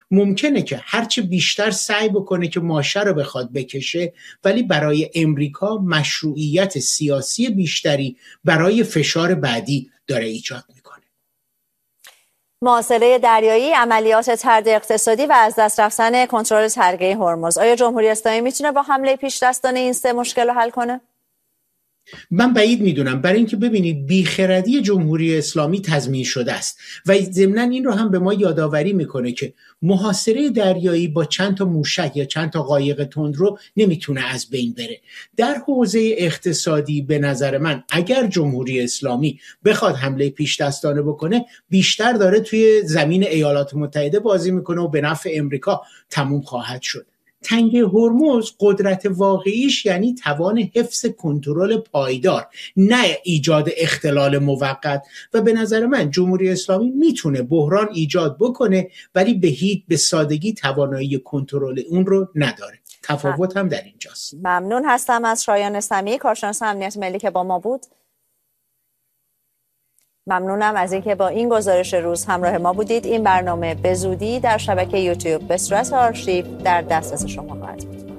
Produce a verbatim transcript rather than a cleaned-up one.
ممکنه که هرچی بیشتر سعی بکنه که ماشه رو بخواد بکشه، ولی برای امریکا مشروعیت سیاسی بیشتری برای فشار بعدی داره ایجاد میکنه. محاصره دریایی، عملیات طرد اقتصادی و از دست رفتن کنترل ترگه هرمز. آیا جمهوری اسلامی میتونه با حمله پیش دستانه این سه مشکل رو حل کنه؟ من بعید میدونم، برای اینکه ببینید بیخردی جمهوری اسلامی تضمین شده است و ضمناً این رو هم به ما یادآوری میکنه که محاصره دریایی با چند تا موشک یا چند تا قایق تندرو نمیتونه از بین بره. در حوزه اقتصادی به نظر من اگر جمهوری اسلامی بخواد حمله پیش دستانه بکنه، بیشتر داره توی زمین ایالات متحده بازی میکنه و به نفع امریکا تموم خواهد شد. تنگه هرمز قدرت واقعیش یعنی توان حفظ کنترل پایدار، نه ایجاد اختلال موقت، و به نظر من جمهوری اسلامی میتونه بحران ایجاد بکنه ولی به هیچ به سادگی توانایی کنترل اون رو نداره. تفاوت هم در اینجاست. ممنون هستم از شایان سمیعی، کارشناس امنیت ملی که با ما بود. ممنونم از اینکه با این گزارش روز همراه ما بودید. این برنامه به زودی در شبکه یوتیوب به صورت آرشیو در دسترس شما خواهد بود.